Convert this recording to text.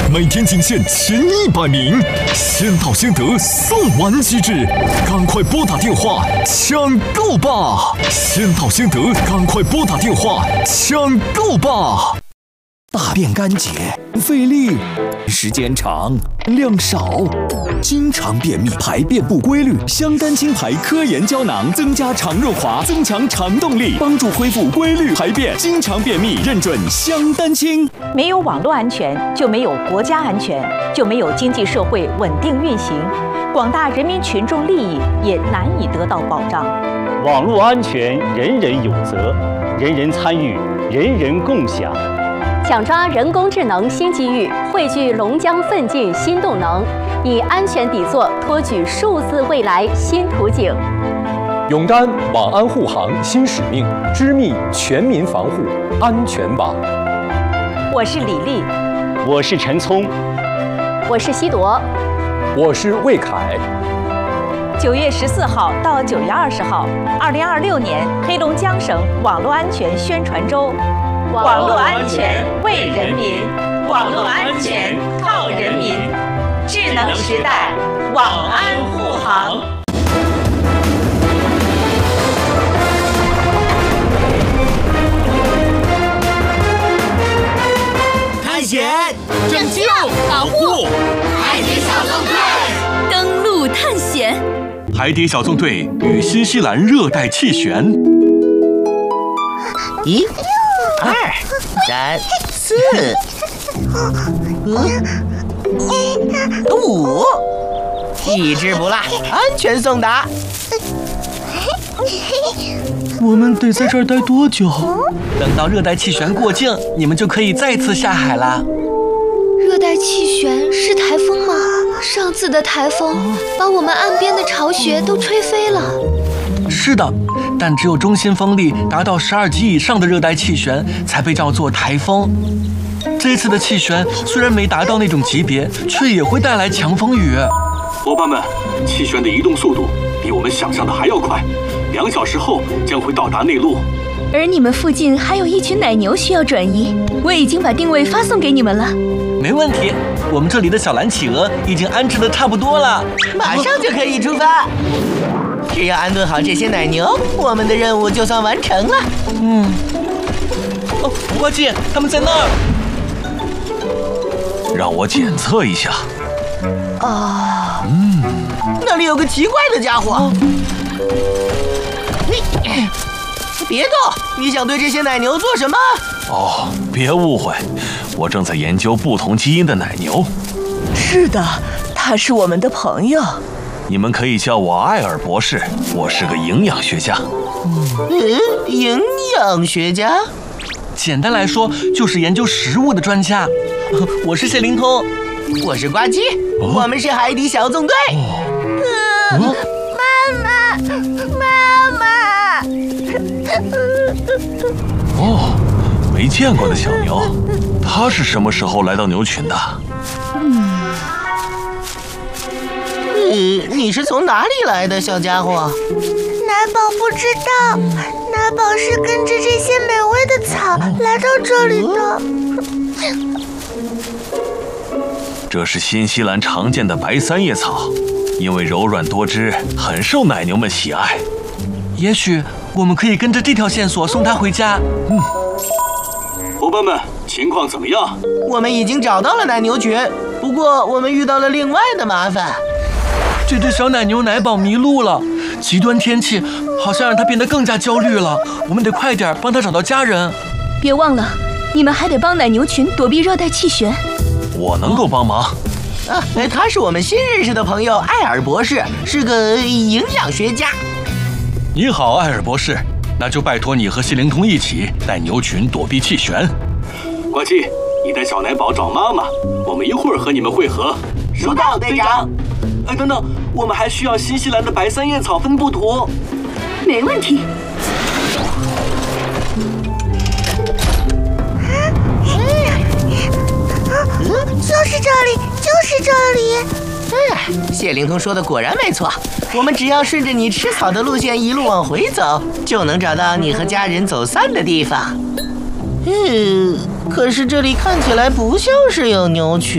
每天仅限1100名，先到先得，送完即止，赶快拨打电话抢购吧！先到先得，赶快拨打电话抢购吧！ 大便干结，费力，时间长，量少，经常便秘，排便不规律。香丹清排科研胶囊增加肠润滑，增强肠动力，帮助恢复规律排便。经常便秘，认准香丹清。 没有网络安全，就没有国家安全，就没有经济社会稳定运行，广大人民群众利益也难以得到保障。 网络安全，人人有责，人人参与，人人共享。 抢抓人工智能新机遇，汇聚龙江奋进新动能，以安全底座托举数字未来新图景。 勇担网安护航新使命，织密全民防护安全网。 我是李丽， 我是陈聪， 我是西铎， 我是魏凯。 9月14号到9月20号，2026年黑龙江省网络安全宣传周。网络安全为人民，网络安全靠人民。智能时代，网安护航。 探险、拯救、保护，海底小纵队登陆探险。 海底小纵队与新西兰热带气旋。 1、2、3、4、5，一只不落，安全送达。 我们得在这儿待多久？等到热带气旋过境，你们就可以再次下海啦。 热带气旋是台风吗？上次的台风把我们岸边的巢穴都吹飞了。 是的，但只有中心风力达到12级以上的热带气旋才被叫做台风。这次的气旋虽然没达到那种级别，却也会带来强风雨。 伙伴们，气旋的移动速度比我们想象的还要快，2小时后将会到达内陆。 而你们附近还有一群奶牛需要转移，我已经把定位发送给你们了。 没问题，我们这里的小蓝企鹅已经安置得差不多了， 马上就可以出发。只要安顿好这些奶牛，我们的任务就算完成了。 哦，呱唧，他们在那儿。 让我检测一下。 那里有个奇怪的家伙。别动！你想对这些奶牛做什么？ 哦，别误会，我正在研究不同基因的奶牛。 是的，他是我们的朋友。 你们可以叫我艾尔博士，我是个营养学家。 营养学家？ 简单来说，就是研究食物的专家。我是谢灵通， 我是呱唧，我们是海底小纵队。 妈妈！ 哦，没见过的小牛，它是什么时候来到牛群的？ 你是从哪里来的，小家伙？ 奶宝不知道，奶宝是跟着这些美味的草来到这里的。 这是新西兰常见的白三叶草，因为柔软多汁，很受奶牛们喜爱。 也许我们可以跟着这条线索送它回家。 伙伴们，情况怎么样？ 我们已经找到了奶牛群，不过我们遇到了另外的麻烦。 这只小奶牛奶宝迷路了，极端天气好像让它变得更加焦虑了。我们得快点帮它找到家人。 别忘了，你们还得帮奶牛群躲避热带气旋。 我能够帮忙。 他是我们新认识的朋友艾尔博士，是个营养学家。 你好，艾尔博士，那就拜托你和谢灵通一起带牛群躲避气旋。呱唧，你带小奶宝找妈妈，我们一会儿和你们会合。 收到，队长。 等等，我们还需要新西兰的白三叶草分布图。 没问题。 就是这里，就是这里。 谢灵通说的果然没错，我们只要顺着你吃草的路线一路往回走，就能找到你和家人走散的地方。可是这里看起来不像是有牛群。